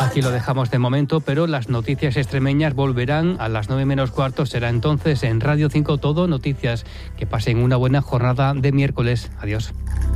Aquí lo dejamos de momento, pero las noticias extremeñas volverán a las 9 menos cuarto. Será entonces en Radio 5 Todo Noticias. Que pasen una buena jornada de miércoles. Adiós.